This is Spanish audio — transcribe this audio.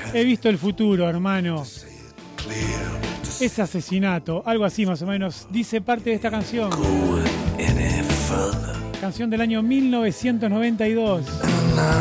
He visto el futuro, hermano. Es asesinato, algo así más o menos, dice parte de esta canción. Canción del año 1992.